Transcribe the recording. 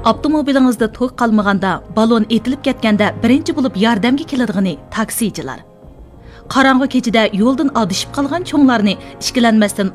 Avtomobilingizda to'q qalmaganda, balon etilib ketganda birinchi bo'lib yordamga keladigan taksichilar. Qarаңғы kechida yo'ldan adishib qolgan cho'nglarni ishkilanmasdan